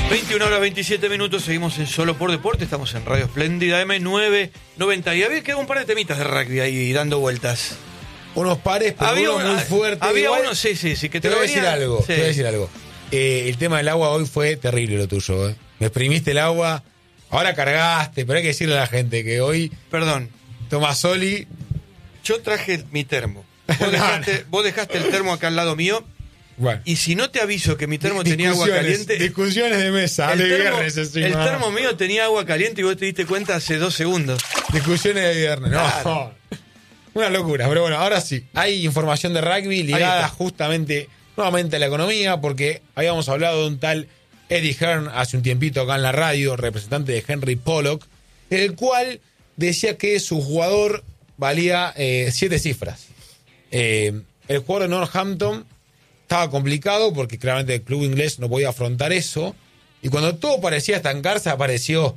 21 horas 27 minutos, seguimos en Solo por Deporte, estamos en Radio Espléndida M990 y había quedado un par de temitas de rugby ahí dando vueltas. Unos pares, pero había uno muy fuerte. Había igual, uno, sí, que te voy a decir algo, te voy a decir algo. El tema del agua hoy fue terrible lo tuyo, Me exprimiste el agua, ahora cargaste, pero hay que decirle a la gente que hoy... Perdón. Tomasoli... Yo traje mi termo. Vos dejaste el termo acá al lado mío. Bueno. Y si no te aviso que mi termo tenía agua caliente... Discusiones de mesa. El termo mío tenía agua caliente y vos te diste cuenta hace 2 segundos. Discusiones de viernes. Claro. No. Una locura. Pero bueno, ahora sí. Hay información de rugby ligada justamente, nuevamente a la economía, porque habíamos hablado de un tal Eddie Hearn hace un tiempito acá en la radio, representante de Henry Pollock, el cual decía que su jugador valía 7 cifras. El jugador de Northampton estaba complicado porque claramente el club inglés no podía afrontar eso. Y cuando todo parecía estancarse, apareció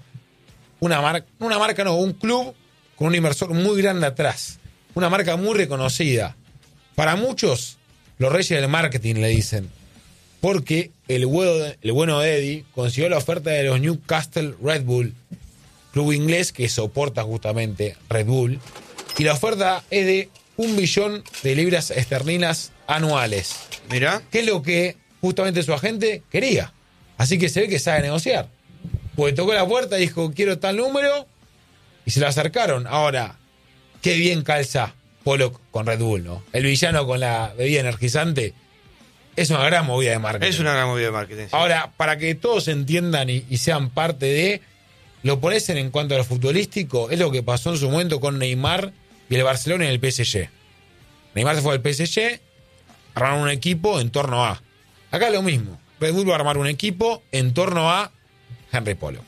un club con un inversor muy grande atrás. Una marca muy reconocida. Para muchos, los reyes del marketing le dicen. Porque el bueno de Eddie consiguió la oferta de los Newcastle Red Bull, club inglés que soporta justamente Red Bull. Y la oferta es de 1 billón de libras esterlinas anuales. Mirá. Que es lo que justamente su agente quería. Así que se ve que sabe negociar. Porque tocó la puerta y dijo, quiero tal número, y se lo acercaron. Ahora, qué bien calza Pollock con Red Bull, ¿no? El villano con la bebida energizante es una gran movida de marketing. Es una gran movida de marketing. Sí. Ahora, para que todos entiendan y sean parte de, lo pones en cuanto a lo futbolístico, es lo que pasó en su momento con Neymar y el Barcelona en el PSG. Neymar se fue al PSG, armaron un equipo en torno a... Acá lo mismo. Red Bull va a armar un equipo en torno a Henry Pollock.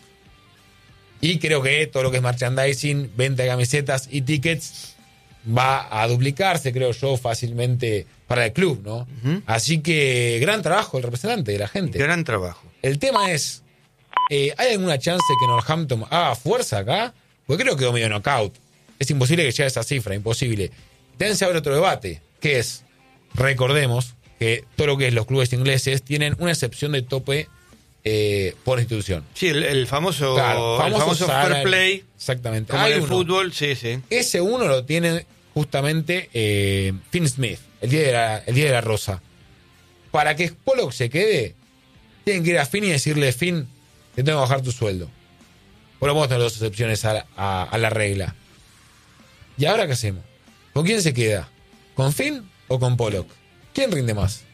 Y creo que todo lo que es merchandising, venta de camisetas y tickets va a duplicarse, creo yo, fácilmente para el club, ¿no? Uh-huh. Así que gran trabajo el representante de la gente. Gran trabajo. El tema es, ¿hay alguna chance que Northampton haga fuerza acá? Porque creo que quedó medio knockout. Es imposible que llegue a esa cifra, imposible. También se abre otro debate, que es, recordemos que todo lo que es los clubes ingleses tienen una excepción de tope por institución. Sí, el famoso fair play. Exactamente. Como en el fútbol, sí. Ese uno lo tiene justamente Finn Smith, el día de la Rosa. Para que Pollock se quede, tienen que ir a Finn y decirle, Finn, te tengo que bajar tu sueldo. Por lo menos tener 2 excepciones a la regla. ¿Y ahora qué hacemos? ¿Con quién se queda? ¿Con Finn o con Pollock? ¿Quién rinde más?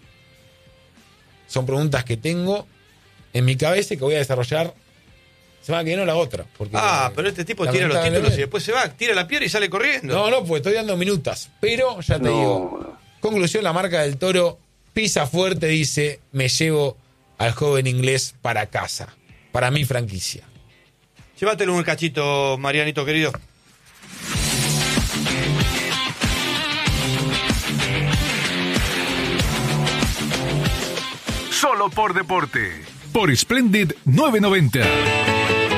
Son preguntas que tengo en mi cabeza y que voy a desarrollar semana que viene o la otra. Porque, pero este tipo tira los títulos y después se va, tira la piedra y sale corriendo. No, pues estoy dando minutas. Pero ya te digo, conclusión, la marca del Toro pisa fuerte, dice, me llevo al joven inglés para casa, para mi franquicia. Llévatelo un cachito, Marianito querido. Solo por Deporte, por Splendid 990.